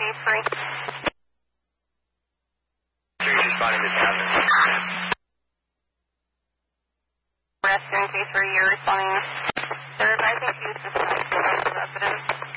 You're responding to hazard. Rescue in case where you're responding. They're advising to use the site for residents.